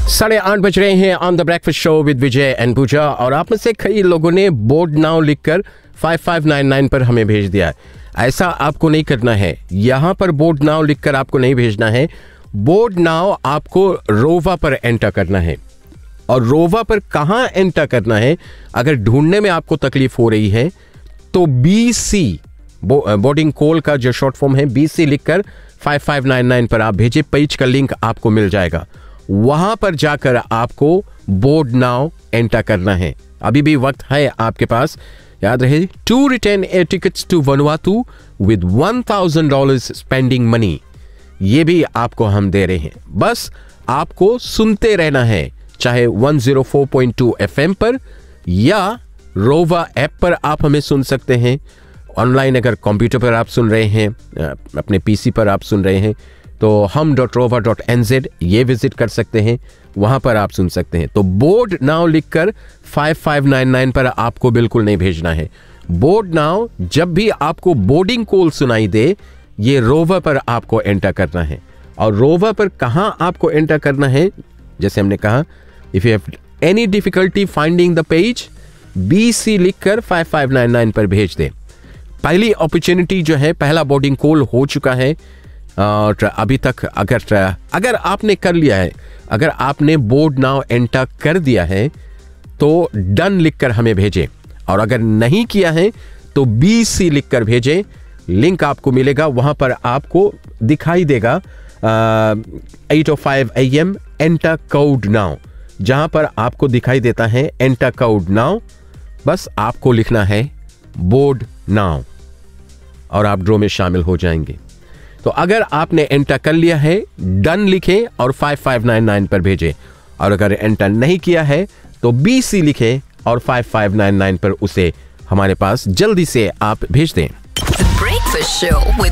8:30 बज रहे हैं on the breakfast show with Vijay and पूजा। और आप में से कई लोगों ने बोर्ड नाउ लिखकर 5599 पर हमें भेज दिया। ऐसा आपको नहीं करना है। यहां पर बोर्ड नाउ लिखकर आपको नहीं भेजना है। बोर्ड नाउ आपको रोवा पर एंटर करना है। और रोवा पर कहां एंटर करना है अगर ढूंढने में आपको तकलीफ हो रही है तो BC बोर्डिंग कॉल का जो शॉर्ट फॉर्म है BC लिखकर 5599 पर आप भेजिए। पेज का लिंक आपको मिल जाएगा। वहां पर जाकर आपको बोर्ड नाउ एंटर करना है। अभी भी वक्त है आपके पास। याद रहे, 2 return air tickets to Vanuatu with $1,000 spending money, ये भी आपको हम दे रहे हैं। बस आपको सुनते रहना है, चाहे 104.2 FM पर या रोवा ऐप पर आप हमें सुन सकते हैं। ऑनलाइन अगर कंप्यूटर पर आप सुन रहे हैं, अपने PC पर आप सुन रहे हैं तो hum.rova.nz ये विजिट कर सकते हैं, वहां पर आप सुन सकते हैं। तो बोर्ड नाउ लिखकर 5599 पर आपको बिल्कुल नहीं भेजना है। बोर्ड नाउ जब भी आपको बोर्डिंग कॉल सुनाई दे, ये रोवा पर आपको एंटर करना है। और रोवा पर कहां आपको एंटर करना है, जैसे हमने कहा, if you have any difficulty finding the page, BC लिखकर 5599 पर भेज दे। पहली अपॉर्चुनिटी जो है, पहला बोर्डिंग कॉल हो चुका है। और अभी तक अगर आपने कर लिया है, अगर आपने बोर्ड नाउ एंटर कर दिया है तो डन लिखकर हमें भेजें। और अगर नहीं किया है तो BC लिखकर भेजें। लिंक आपको मिलेगा, वहां पर आपको दिखाई देगा 8:05 AM एंटर कोड नाउ, जहां पर आपको दिखाई देता है एंटर कोड नाउ। बस आपको लिखना है बोर्ड नाउ और आप ड्रॉ में शामिल हो जाएंगे। तो अगर आपने एंटर कर लिया है, डन लिखें और 5599 पर भेजें। और अगर एंटर नहीं किया है तो BC लिखें और 5599 पर उसे हमारे पास जल्दी से आप भेज दें।